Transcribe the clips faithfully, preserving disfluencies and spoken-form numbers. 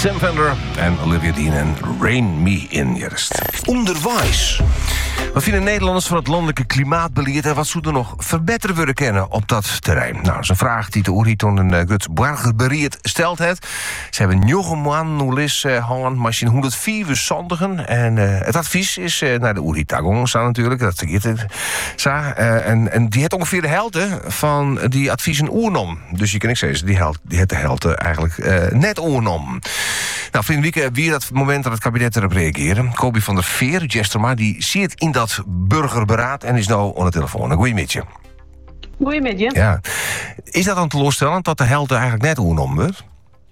Sam Fender en Olivia Dean en Rain Me In. Juist. Onderwijs. Wat vinden Nederlanders van het landelijke klimaatbeleid en wat zou er nog verbeterd worden kennen op dat terrein? Nou, dat is een vraag die de Oeriton en uh, Guts Bargerberiet stelt het. Ze hebben negen maanden nu lis uh, hangen, machine honderdvierenzondigen. En uh, het advies is uh, naar de Oeritagong staan natuurlijk. Dat vergeet het. Uh, en, en die heeft ongeveer de helft van die adviezen oernom. Dus je kan ik zeggen, die heeft die de helft eigenlijk uh, net oernom. Nou, vrienden Wieke, wie dat moment dat het kabinet erop reageren? Kobi van der Veer, Jesterma, die zit in dat burgerberaad en is nou aan de telefoon. Goeiemiddag. Goeiemiddag. Ja. Is dat dan teleurstellend dat de helft eigenlijk net oernom wordt?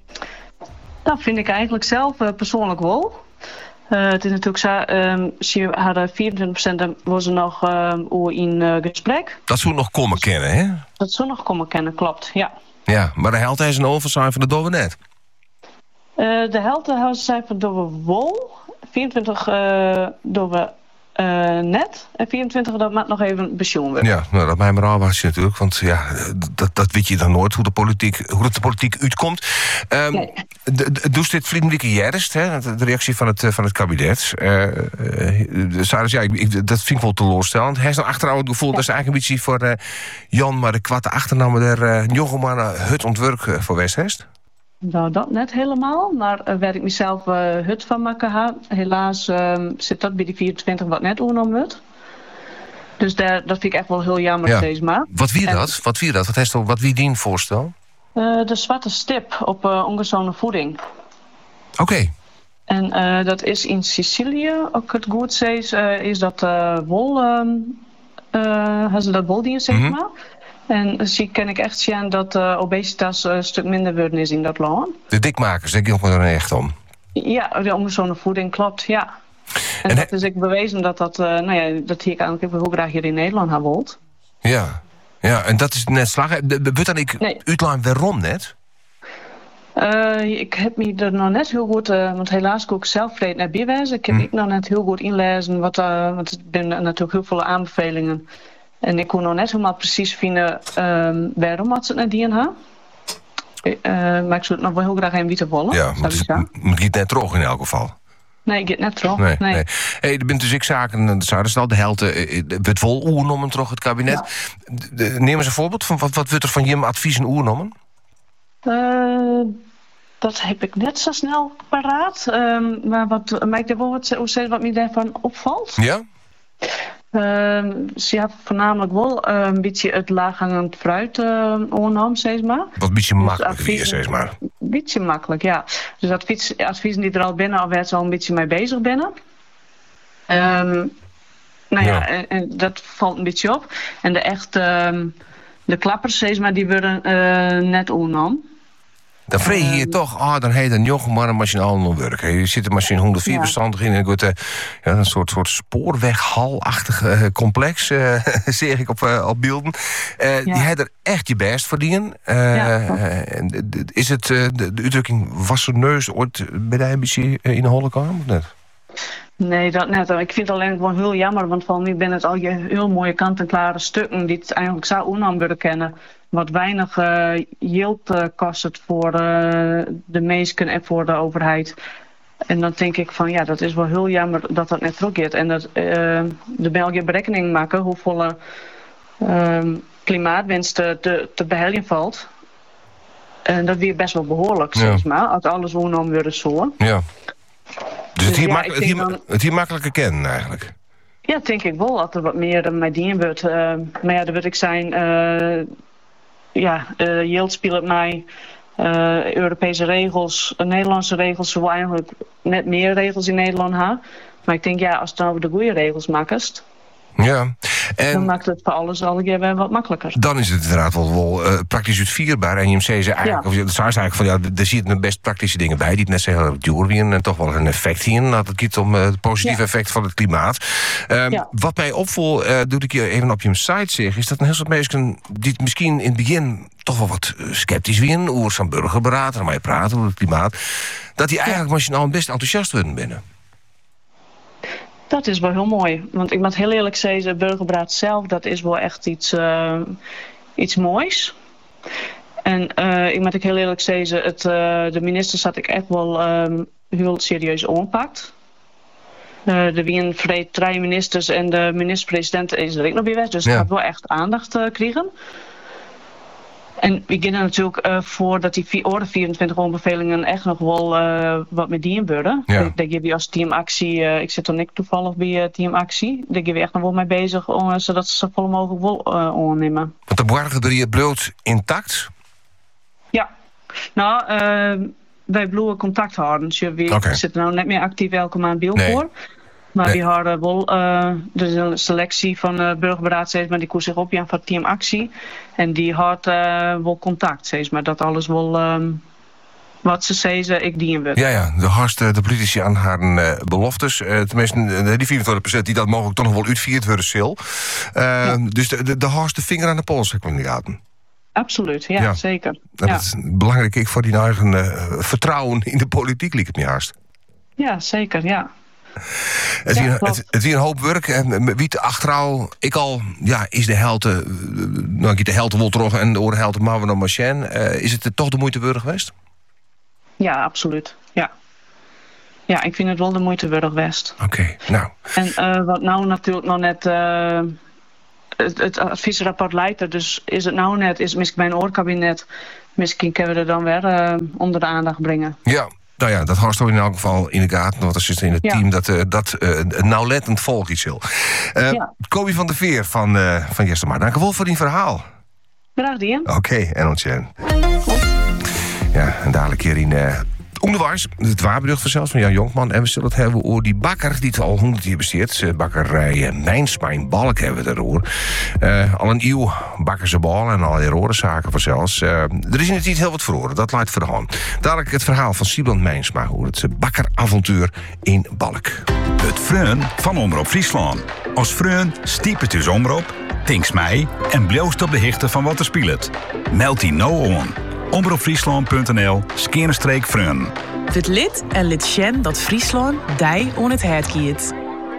Dat vind ik eigenlijk zelf uh, persoonlijk wel. Uh, het is natuurlijk zo, um, ze hadden vierentwintig procent was er nog uh, in uh, gesprek. Dat zou nog komen kennen, hè? Dat zou nog komen kennen, klopt, ja. Ja, maar de helft is een overzijn van de dove net. Uh, de helft zijn van dove wol, vierentwintig uh, dove uh, net en vierentwintig dat maakt nog even pensioen worden. Ja, nou, dat mij maar al was je natuurlijk, want ja, dat, dat weet je dan nooit hoe de politiek, hoe het de politiek uitkomt. Um, nee. Doe dit vriendelijke juist, hè? De reactie van het, van het kabinet. Uh, uh, Sarah, ja, ik, dat vind ik wel teleurstellend. Hij is dan achteraf het gevoel, ja. Dat is eigenlijk een beetje voor uh, Jan, maar de kwatte achternaam der uh, Njogomana het ontwerp uh, voor Westhest. Nou, dat net helemaal, maar uh, waar ik mezelf uh, hut van maken ha, helaas uh, zit dat bij die vierentwintig wat net oornom wordt. Dus daar, dat vind ik echt wel heel jammer ja. deze maand. Wat wie dat? Wat wie dat? Wat, heeft, wat wie dien voorstel? Uh, de zwarte stip op uh, ongezonde voeding. Oké. Okay. En uh, dat is in Sicilië, ook het goed zees, uh, is dat uh, wol, uh, uh, hebben ze dat woldienst, zeg mm-hmm. maar. En zie ken ik echt zien dat uh, obesitas uh, een stuk minder worden is in dat land. De dikmakers, denk ik nog maar er echt om. Ja, de ongezonde voeding, klopt, ja. En, en dat he- is ik bewezen dat dat, uh, nou ja, dat hier eigenlijk heel graag hier in Nederland hebben wilt. Ja, ja, en dat is net slag. Wordt dan ik nee. uitlaan waarom net? Uh, ik heb me er nog net heel goed, uh, want helaas kon ik zelf vrede naar bijwijzen. Ik heb hm. ik nog net heel goed inlezen, wat, uh, want er zijn natuurlijk heel veel aanbevelingen. En ik kon nog net helemaal precies vinden um, waarom had ze het naar die en haar. Uh, maar ik zou het nog wel heel graag even weten willen. Ja, maar het gaat net terug in elk geval. Nee, ik ga net terug. Nee, nee. nee. Hey, er bent dus ik zaken, Sarah, de helte wordt vol oernomen terug het kabinet. Ja. Neem eens een voorbeeld van wat, wat wordt er van je adviezen oernomen? Uh, dat heb ik net zo snel paraat. Um, maar wat mij er wel wat, wat me daarvan opvalt. Ja? Uh, ze hebben voornamelijk wel uh, een beetje het laaghangend fruit uh, oornom, zeg maar. Wat een beetje makkelijker hier, zeg maar. Een beetje makkelijk, ja. Dus advies, adviezen die er al binnen, al werd ze al een beetje mee bezig binnen. Um, nou ja, ja en, en dat valt een beetje op. En de echte, um, de klappers, zeg maar, die worden uh, net oornom. Dan vreeg je je um, toch, ah, dan heet een jongen maar een machine al werk. Je zit er machine honderdvier ja. bestandig in en wordt uh, ja, een soort, soort spoorweghalachtig uh, complex, uh, zeg ik op, uh, op beelden. Uh, ja. Die heeft er echt je best verdienen. Uh, ja. uh, is het uh, de, de uitdrukking wassen neus ooit bij de M B C in de holle kamer of net? Nee, dat net. Ik vind het alleen gewoon heel jammer, want van nu ben het al je heel mooie kant-en-klare stukken die het eigenlijk zou onaam willen kennen. Wat weinig uh, yield uh, kost het voor uh, de mensen en voor de overheid. En dan denk ik van ja, dat is wel heel jammer dat dat net teruggeeft. En dat uh, de België berekening maken hoeveel uh, klimaatwinst te, te, te behelpen valt. En dat weer best wel behoorlijk, ja. Zeg maar, als alles onaam wordt zo. Ja. Dus het hier, ja, mak- het, hier, dan, het hier makkelijker kennen eigenlijk? Ja, denk ik wel. Dat er wat meer met die wordt. Uh, maar ja, dan wil ik zijn... Uh, ja, uh, yield speelt mij... Uh, Europese regels, uh, Nederlandse regels... Zo eigenlijk net meer regels in Nederland hebben. Maar ik denk, ja, als je nou de goede regels maakt... Ja. En dan maakt het voor alles al een keer weer wat makkelijker. Dan is het inderdaad wel, wel uh, praktisch uitvierbaar. En J M C zei eigenlijk, ja. of, het zei eigenlijk van ja, er zitten best praktische dingen bij die het net zeggen duur en toch wel een effect hier. Nou, dat gaat om uh, het positieve ja. effect van het klimaat. Um, ja. Wat mij opvalt, uh, doe ik je even op je site zeg, is dat een heel soort mensen die het misschien in het begin toch wel wat sceptisch waren over zo'n burgerberaad, en mij praten over het klimaat, dat die eigenlijk ja. machinaal best enthousiast worden binnen. Dat is wel heel mooi. Want ik moet heel eerlijk zeggen, de burgerberaad zelf, dat is wel echt iets, uh, iets moois. En uh, ik moet ik heel eerlijk zeggen, het, uh, de minister zat ik echt wel um, heel serieus aanpakt. Uh, er waren vrij drie ministers en de minister-president is er ook nog bij geweest, dus ja. Het gaat wel echt aandacht uh, krijgen. En we gaan er natuurlijk uh, voor dat die vier, vierentwintig aanbevelingen echt nog wel uh, wat met die inbeuren. Ja. Daar geven we als teamactie, uh, ik zit er niet toevallig bij uh, teamactie, daar gaan we echt nog wel mee bezig, uh, zodat ze zo vol mogelijk wel uh, aannemen. Want de borgenberie bloot intact? Ja, nou, uh, wij blijven contact houden. Dus we okay. zitten nou net meer actief elke maand bij nee. voor. Maar nee. we hadden wel uh, er is een selectie van uh, burgerberaad, steeds, maar die koest zich op ja, van teamactie. En die had uh, wel contact, steeds, maar dat alles wel um, wat ze zeggen, ik dien wil. Ja, ja, de hartste de politici aan haar uh, beloftes. Uh, tenminste, uh, die vierentwintig procent die dat mogelijk toch nog wel uitviert worden zal. Uh, ja. Dus de, de, de hartste vinger aan de pols, heb ik in de gaten. Absoluut, ja, ja. zeker. Dat ja. is belangrijk ik voor die eigen uh, vertrouwen in de politiek, liep het me haast. Ja, zeker, ja. Het is ja, het, het een hoop werk. En wie achterhaal, ik al, ja, is de helte, nou, ik de helte wel terug en de helte maar we nog machine. Uh, is het toch de moeite waard geweest? Ja, absoluut. Ja. Ja, ik vind het wel de moeite waard geweest. Oké, okay, nou. En uh, wat nou natuurlijk nog net. Uh, het, het adviesrapport leidt er, dus is het nou net, is misschien mijn oorkabinet, misschien kunnen we er dan weer uh, onder de aandacht brengen. Ja. Nou ja, dat houdt in elk geval in de gaten. Want er zit in het ja. team dat, uh, dat uh, nauwlettend volgt iets wil. Uh, ja. Kobi van der Veer van, uh, van Jestema, dank u wel voor die verhaal. Graag gedaan. Oké, okay, en ontzettend. Ja, en dadelijk hier in uh, Onderwijs, het waarbeducht vanzelfs van Jan Jonkman. En we zullen het hebben over die bakker die het al honderd jaar besteedt. Bakkerij Mijnsma in Balk hebben we het erover. Uh, al een eeuw bakken ze bal en al die rode zaken vanzelfs. Uh, er is in het niet heel wat verloren, dat leidt voor de hand. Dadelijk het verhaal van Siebrand Mijnsma over het bakkeravontuur in Balk. Het Freun van Omroep Friesland. Als Freun stiep het dus Omroep, tinks mij en bloost op de hichte van wat er speelt. Meld die nou on. omroepfriesland punt n l skerenstreek Freun. Het lid en lid Sjen dat Friesland dij on het hart kiet.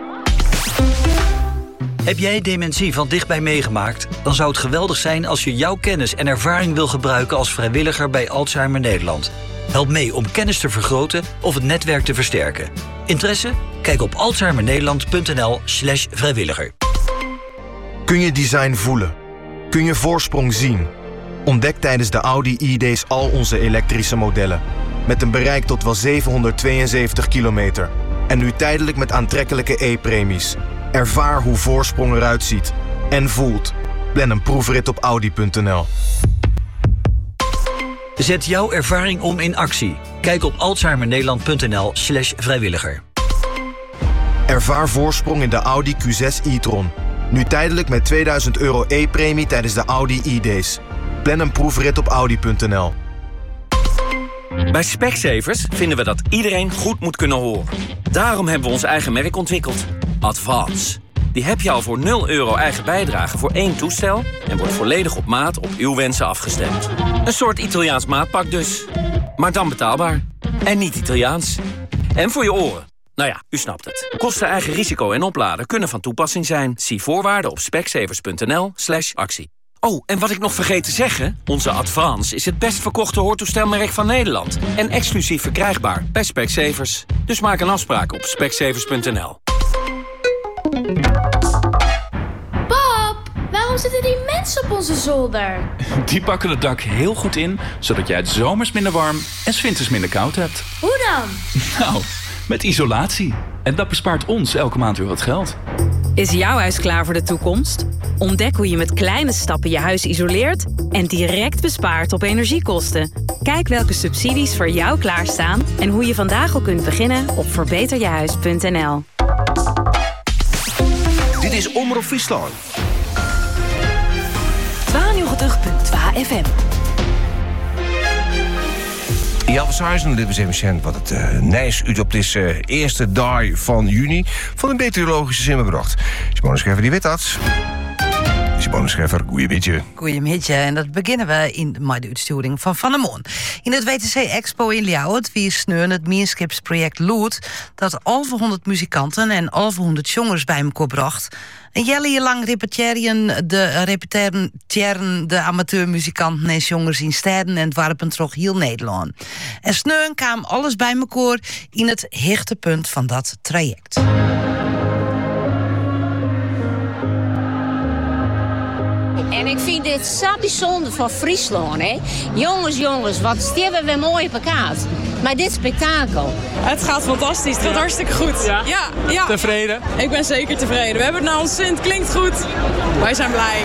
Heb jij dementie van dichtbij meegemaakt? Dan zou het geweldig zijn als je jouw kennis en ervaring wil gebruiken als vrijwilliger bij Alzheimer Nederland. Help mee om kennis te vergroten of het netwerk te versterken. Interesse? Kijk op alzheimernederland punt n l slash vrijwilliger. Kun je design voelen? Kun je voorsprong zien? Ontdek tijdens de Audi e-days al onze elektrische modellen. Met een bereik tot wel zevenhonderdtweeënzeventig kilometer. En nu tijdelijk met aantrekkelijke e-premies. Ervaar hoe voorsprong eruit ziet. En voelt. Plan een proefrit op audi punt n l. Zet jouw ervaring om in actie. Kijk op alzheimernederland punt n l slash vrijwilliger. Ervaar voorsprong in de Audi Q zes e-tron. Nu tijdelijk met tweeduizend euro e-premie tijdens de Audi e-days. Plan een proefrit op audi punt n l. Bij Specsavers vinden we dat iedereen goed moet kunnen horen. Daarom hebben we ons eigen merk ontwikkeld. Advance. Die heb je al voor nul euro eigen bijdrage voor één toestel en wordt volledig op maat op uw wensen afgestemd. Een soort Italiaans maatpak dus. Maar dan betaalbaar. En niet Italiaans. En voor je oren. Nou ja, u snapt het. Kosten, eigen risico en opladen kunnen van toepassing zijn. Zie voorwaarden op specsavers punt n l slash actie. Oh, en wat ik nog vergeet te zeggen, onze Advance is het best verkochte hoortoestelmerk van Nederland. En exclusief verkrijgbaar bij Specsavers. Dus maak een afspraak op specsavers punt n l. Pap, waarom zitten die mensen op onze zolder? Die pakken het dak heel goed in, zodat jij het zomers minder warm en 's winters minder koud hebt. Hoe dan? Nou, met isolatie. En dat bespaart ons elke maand weer wat geld. Is jouw huis klaar voor de toekomst? Ontdek hoe je met kleine stappen je huis isoleert en direct bespaart op energiekosten. Kijk welke subsidies voor jou klaarstaan en hoe je vandaag al kunt beginnen op verbeter je huis punt n l. Dit is Omroep Friesland. tweeënnegentig punt twee F M. Ja, we zijn dit is even wat het uh, nijs uit op deze uh, eerste dag van juni van een meteorologische simmerbracht. Simone Scheffer, die weet dat. Simone Scheffer, goeiemiddag. Goeiemiddag, en dat beginnen we in met de uitsturing van Van der Moon. In het W T C Expo in Ljouwert wie sneun het Meerskipsproject Loet dat elfhonderd muzikanten en elfhonderd jongers bij elkaar bracht. Een jaar lang repeteren de, repeteren de amateurmuzikanten en jongers in steden en dwarpen toch heel Nederland. En sneun kwam alles bij elkaar in het hichtepunt van dat traject. En ik vind dit zo bijzonder voor Friesland, hè. Jongens, jongens, wat stieren we mooi op elkaar. Maar dit spektakel. Het gaat fantastisch, het gaat ja. hartstikke goed. Ja? Ja, ja. Tevreden? Ik ben zeker tevreden. We hebben het naar ons zin, het klinkt goed. Wij zijn blij.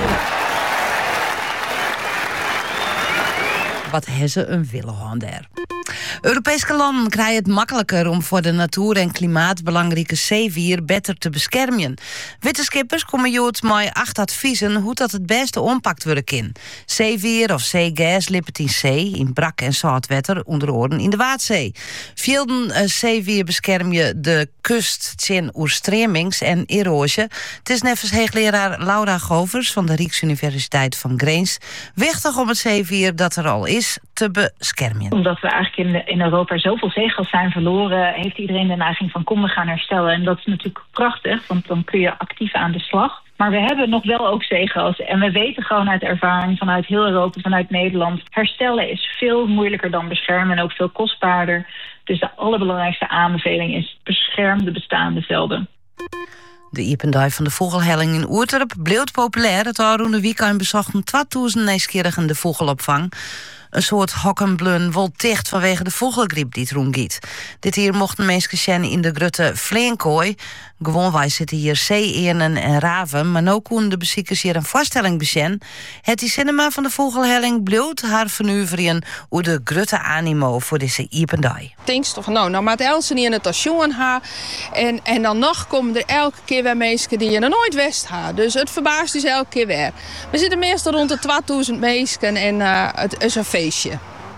Wat hebben ze een willen daar. Europese landen krijgen het makkelijker om voor de natuur en klimaat belangrijke zeewier beter te beschermen. Wetenschappers komen jood met acht adviezen hoe dat het beste ompakt worden kan. Zeewier of zeegas lippert in zee, in brak en zoutwater, onder oren in de Waadzee. Vielden uh, zeewier bescherm je de kust tegen oerstremings en erosie. Het is nevens hoogleraar Laura Govers van de Rijksuniversiteit van Grains wichtig om het zeewier dat er al is te beschermen. Omdat we eigenlijk in, de, in Europa zoveel zeegas zijn verloren, heeft iedereen de neiging van kom we gaan herstellen. En dat is natuurlijk prachtig, want dan kun je actief aan de slag. Maar we hebben nog wel ook zeegas. En we weten gewoon uit ervaring vanuit heel Europa, vanuit Nederland, herstellen is veel moeilijker dan beschermen en ook veel kostbaarder. Dus de allerbelangrijkste aanbeveling is bescherm de bestaande velden. De Iependuif van de Vogelhelling in Oerterp bleef populair. Het aanroende weekend bezochten tweeduizend nieuwsgierigen de vogelopvang. Een soort hokkenblun wol dicht vanwege de vogelgriep die het rondgiet. Dit hier mochten mensen zien in de grutte Vleenkooi. Gewoon wij zitten hier zeeërnen en raven, maar nu konden de bezoekers hier een voorstelling bezien. Het die cinema van de Vogelhelling bleef haar vernuiveren hoe de grutte animo voor deze Iependaai. Denkst toch, nou, nou maar Elsen niet in het station haar. En, en dan nog komen er elke keer weer mensen die je er nooit wist haar. Dus het verbaast dus elke keer weer. We zitten meestal rond de tweeduizend mensen en uh, het is een feestje.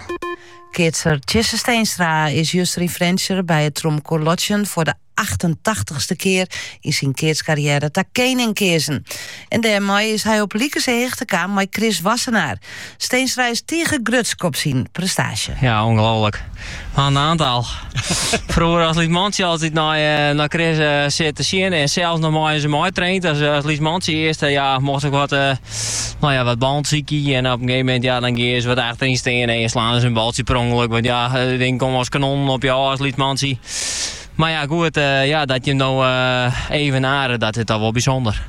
Keertser Tjesse Steenstra is juist referentier bij het Tromkoor Lotjen voor de achtentachtigste keer in zijn keertscarrière te Keningkeersen. En daarmee is hij op Liekenzee te gaan met Chris Wassenaar. Steenstra is tegen Grutskop zien prestatie. Ja, ongelooflijk. Maar een aantal. Vroeger als Liesmantie altijd naar, naar Chris uh, zit te zien en zelfs nog maar eens mooi traint. Als, als Liesmantie eerst uh, ja, mocht ik wat, uh, nou ja, wat bandziekie en op een gegeven moment ja, dan ga je eens wat achterin staan en je slaan ze een baltje per ongeluk. Want ja, ik denk kom als kanon op jou als Liesmantie. Maar ja, goed, uh, ja, dat je hem nou uh, even naren, dat is al wel bijzonder.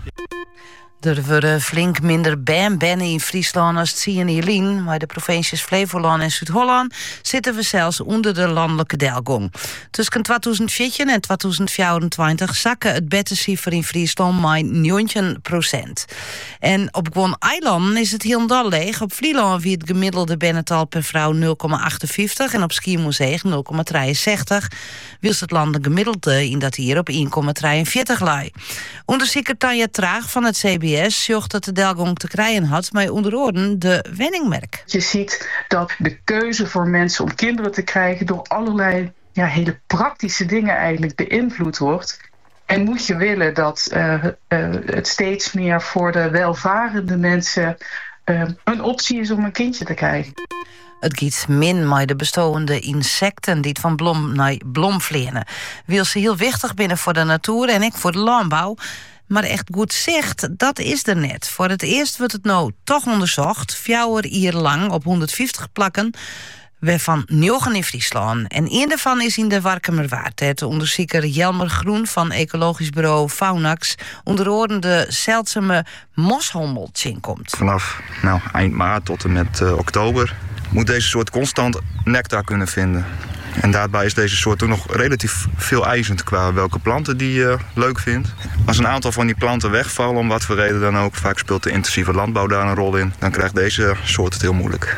Er worden flink minder bam-bannen in Friesland als het zien in Jelien. Maar de provincies Flevoland en Zuid-Holland zitten we zelfs onder de landelijke delgong. Tussen tweeduizend veertien en tweeduizend vierentwintig zakken het bettencijfer in Friesland met negen procent. En op gewoon eilanden is het helemaal leeg. Op Vlieland wie het gemiddelde bennetal per vrouw nul komma achtenvijftig en op Schiermonnikoog nul komma drieënzestig. Wils het landelijk gemiddelde in dat hier op één komma drieënveertig lui. Onderzoeker Tanja Traag van het C B S zocht dat de delgong te krijgen had, maar onder oren de wenningmerk. Je ziet dat de keuze voor mensen om kinderen te krijgen door allerlei ja, hele praktische dingen eigenlijk beïnvloed wordt. En moet je willen dat uh, uh, het steeds meer voor de welvarende mensen uh, een optie is om een kindje te krijgen. Het giet min met de bestowende insecten die het van blom naar blom vliegen. Wil ze heel wichtig binnen voor de natuur en ik voor de landbouw. Maar echt goed zicht, dat is er net. Voor het eerst wordt het nou toch onderzocht. Vier jaar lang op honderdvijftig plakken. Waarvan negen in Friesland. En één daarvan is in de Warkemerwaard. Het onderzoeker Jelmer Groen van ecologisch bureau Faunax onder oren de zeldzame moshommeltje komt. Vanaf nou, eind maart tot en met uh, oktober moet deze soort constant nectar kunnen vinden. En daarbij is deze soort ook nog relatief veel eisend qua welke planten die je uh, leuk vindt. Als een aantal van die planten wegvallen, om wat voor reden dan ook, vaak speelt de intensieve landbouw daar een rol in, dan krijgt deze soort het heel moeilijk.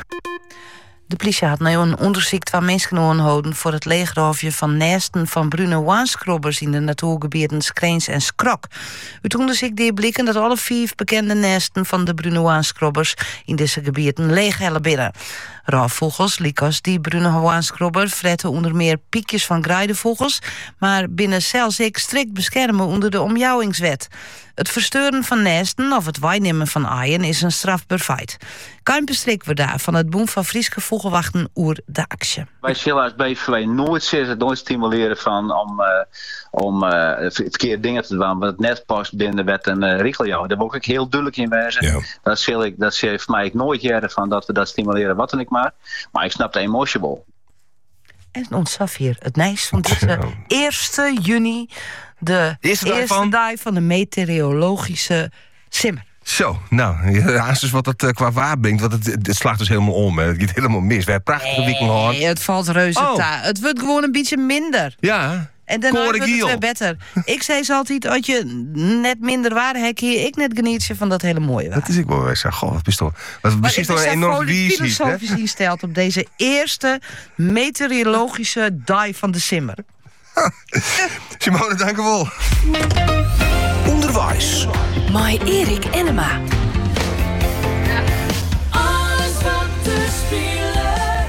De politie had nou een onderzoek waar mensen aanhouden voor het leegroofje van nesten van bruine waanskrobbers in de natuurgebieden Skreens en Skrok. Het onderzoek deed blikken dat alle vijf bekende nesten van de bruine waanskrobbers in deze gebieden leeg hebben binnen. Roofvogels, likas die bruine waanskrobber, fretten onder meer piekjes van graaidevogels, maar binnen zelfs ik strikt beschermen onder de omjouwingswet. Het versteuren van nesten of het wegnemen van aaien is een strafbaar feit. Kein bestrik we daar van het Boem van Frieske Vogelwachten oer de actie. Wij zullen als B V V nooit zitten, nooit stimuleren van om, uh, om uh, verkeerde dingen te doen. Want het net past binnen wet en uh, regeljouw. Daar word ik heel duidelijk in wijzen. Ja. Dat zal ik, dat zal voor mij ik nooit jaren van dat we dat stimuleren wat dan ik maar. Maar ik snap de emotie wel. En ons hier het nijs van deze eerste juni. De eerste, eerste dag van... dag van de meteorologische simmer. Zo, nou, ja, is dus wat het uh, qua waar brengt, want het, het slaagt dus helemaal om. Hè. Het gaat helemaal mis. We hebben prachtige nee, weekend gehad. Nee, het valt reuze oh. ta. Het wordt gewoon een beetje minder. Ja. En daarna wordt het weer beter. Ik zei ze altijd, als je net minder waarde hebt, hier ik net genietje van dat hele mooie waar. Dat is ik wel eens. Goh, wat is toch? Wat precies toch een enorm visie. Filosofisch instelt op deze eerste meteorologische dag van de simmer. Simone, dank u wel. Onderwijs. My Erik Enema. Alles wat te spelen.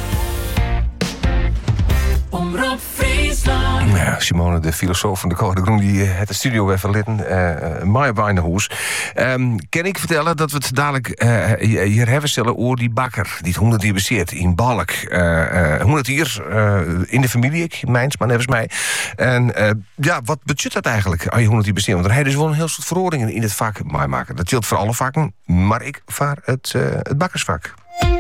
Omroep Friesland. Ja, Simone, de filosoof van de Code Groen, die het de studio even litten. Uh, Maya Bijnenhoes. Um, kan ik vertellen dat we het dadelijk uh, hier hebben stellen over die bakker die het honderd jaar bezeert in Balk. Uh, uh, honderd jaar uh, in de familie, ik, mijns, maar nevens mij. En uh, ja, wat betekent dat eigenlijk aan je honderd jaar bezeert? Want er hij dus wel een heel soort verhoringen in het vak mij maken. Dat geldt voor alle vakken, maar ik vaar het, uh, het bakkersvak.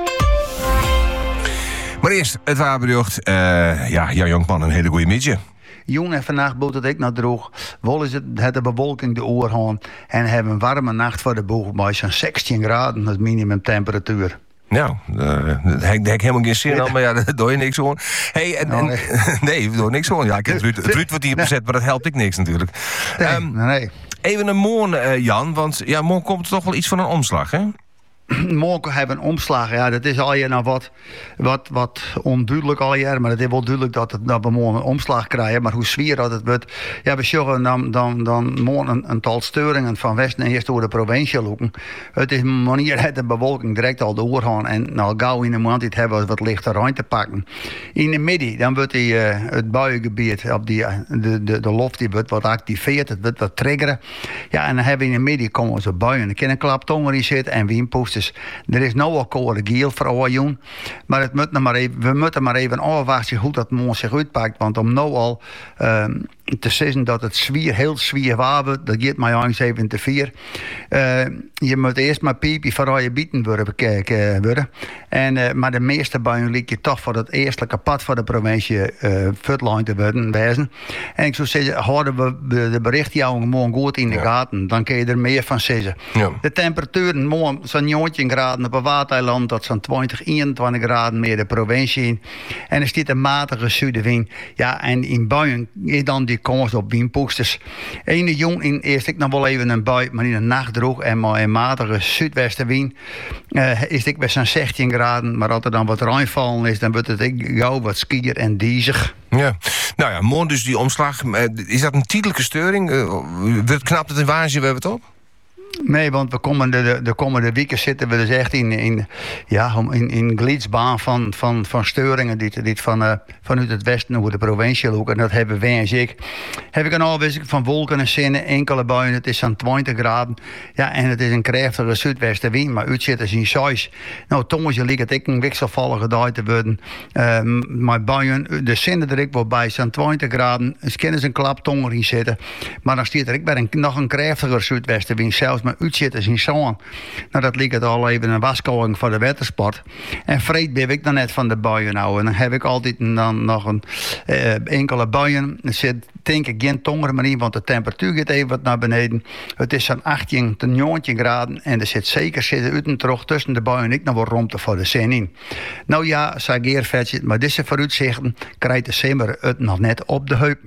Maar eerst het waarbericht. Uh, ja, Jan Jonkman, een hele goede middag. Jong en vannacht boet het ik naar droog. Wel is het, het de bewolking de oor gaan. En hebben een warme nacht voor de boeg bij zo'n zestien graden als minimumtemperatuur. Nou, daar uh, heb ik helemaal geen zin aan, maar ja, daar doe je niks aan. Hey, en, en, nee. nee, ik doe niks aan. Ja, ik heb het Ruud wordt hier bezet, maar dat helpt ik niks natuurlijk. Nee, um, nee. Even een morgen, uh, Jan, want ja, morgen komt er toch wel iets van een omslag, hè? Morgen hebben een omslag, ja, dat is al je nou wat, wat, wat onduidelijk al jaar, maar het is wel duidelijk dat, het, dat we morgen een omslag krijgen, maar hoe zwier dat het wordt, ja, we zeggen dan, dan, dan morgen een, een tal steuringen van Westen en eerst door de provincie lopen. Het is een manier dat de bewolking direct al doorgaan en nou gauw in de maand het hebben we wat lichter ruimte pakken. In de midden, dan wordt die, uh, het buiengebied op die, de, de, de loft die wordt wat activeerd, het wordt wat triggeren. Ja, en dan hebben we in de midden komen onze buien, er kan een klaptonger in zitten en windposten. Dus er is nou al code geel voor Oorjoen. Maar het moet nog maar even, we moeten maar even afwachten hoe dat morgen zich uitpakt. Want om nou al uh, te zeggen dat het zwier, heel zwier wapen, dat gaat mij eens even te vier. Uh, je moet eerst maar piepje voor je bieten worden bekijken worden. En, uh, maar de meeste buien liep je toch voor het eerstelijke pad voor de provincie uh, Futline te worden wezen. En ik zou zeggen, houden we de berichtjouwing morgen goed in de ja. gaten, dan kun je er meer van zeggen. Ja. De temperaturen morgen zijn negentien graden op een watereiland, dat zijn twintig, eenentwintig graden meer de provincie in. En er zit een matige zuidenwind. Ja, en in buien is dan die kans op windpoesters. In de jong in eerst ik nog wel even een bui, maar in de nacht droog en maar een matige zuidwestenwind uh, is ik bij zo'n zestien graden. Maar als er dan wat ruimvallen is, dan wordt het ik gauw wat skier en diezig. Ja, nou ja, morgen dus die omslag. Is dat een tijdelijke steuring? Uh, knapt het in waanzin, we hebben het op? Nee, want we komen de, de, de komende weken zitten we dus echt in, in, ja, in, in glidsbaan van, van, van steuringen die, die van, uh, vanuit het westen over de provincie lopen. En dat hebben wij en ik. Heb ik een afwisseling van wolken en zinnen, enkele buien. Het is zo'n twintig graden. Ja, en het is een krachtige zuidwestenwind, maar uitzitten is in zes. Nou, Tongetje lijkt het ik een wisselvallige dag te worden. Uh, maar buien, de zinnen er ik wel bij zo'n twintig graden. Er kunnen ze een klaptonger in zitten. Maar dan staat er ik bij een, nog een krachtiger zuidwestenwind, zelfs maar uitzitters in zo'n. Nou, dat lijkt het al even een waskoning voor de watersport. En vreed ben ik dan net van de buien nou. En dan heb ik altijd dan nog een uh, enkele buien. Er zit denk ik geen tonger meer in, want de temperatuur gaat even wat naar beneden. Het is zo'n achttien tot negentien graden. En er zit zeker zitten uit en terug tussen de buien ik nog wel ruimte voor de zin in. Nou ja, zeg vetjes, maar deze vooruitzichten krijgt de simmer het nog net op de heup.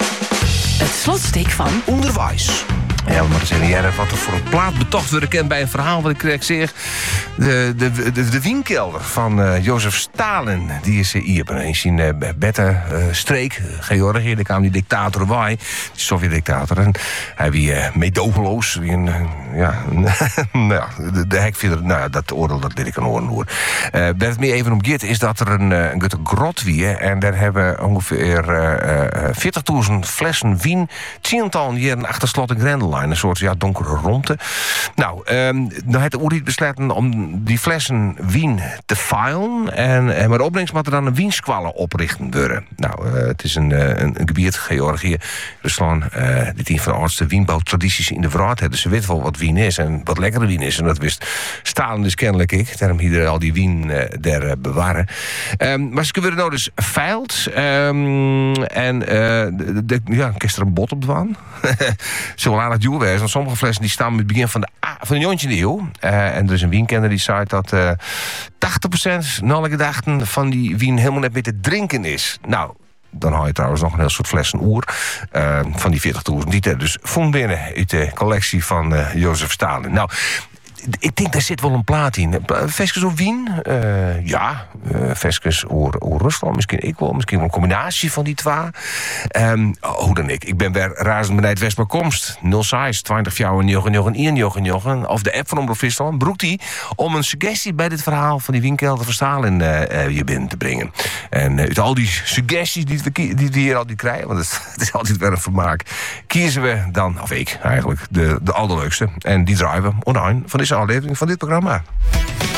Het slotstuk van Onderwijs. Ja, maar dat is heel erg wat er voor een plaat betocht worden kent bij een verhaal wat ik kreeg zeg. De, de, de, de wienkelder van uh, Jozef Stalin, die is uh, hier eens in uh, Bette uh, streek, uh, Georgië. Daar kwam die dictator bij, die Sovjet-dictator. En hij wie uh, meedogenloos, wie een, uh, ja, nou ja, de, de hek verder, nou dat oordeel dat dit ik kan horen hoor. Uh, waar het meer even om gaat, is dat er een, uh, een grote grot wie, en daar hebben ongeveer uh, uh, veertigduizend flessen wien, tientallen jaren achter slot in Grendeland. online. Een soort ja, donkere romte. Nou, um, dan heeft de Oeriet besloten om die flessen wien te filen. En, en met opbrengst moet er dan een wienskwallen oprichten worden. Nou, uh, het is een, uh, een, een gebied, Georgië, Rusland, uh, dit een van de oudste wienbouwtradities in de wereld. Dus ze weten wel wat wien is en wat lekkere wien is. En dat wist Stalin dus kennelijk ik. Daarom hier al die wien uh, daar uh, bewaren. Um, maar ze kunnen nou dus veild. Um, en uh, de, de, ja, kist er een bot op dwaan. Zo wel aan het duur wezen. Want sommige flessen die staan met het begin van de, van de negentiende eeuw. Uh, en er is een wienkenner die zei dat uh, tachtig procent naar gedachten van die wien helemaal net meer te drinken is. Nou, dan haal je trouwens nog een heel soort flessen oer. Uh, van die veertigduizend die er dus vond binnen uit de collectie van uh, Jozef Stalin. Nou, ik denk, daar zit wel een plaat in. Veskes of Wien? Uh, ja. Uh, Veskes of Rusland? Misschien ik wel. Misschien wel een combinatie van die twee. Um, hoe dan ik? Ik ben weer razend benijd West maar komst. nul zes twintig fjouwen njochen njochen één njochen njochen. Of de app van Omroep Friesland. Broekt die om een suggestie bij dit verhaal van die Wienkelder van Stalin uh, uh, je binnen te brengen. En uh, uit al die suggesties die we die, die hier altijd krijgen, want het, het is altijd weer een vermaak, kiezen we dan, of ik eigenlijk, de, de allerleukste. En die draaien we online van deze aflevering van dit programma.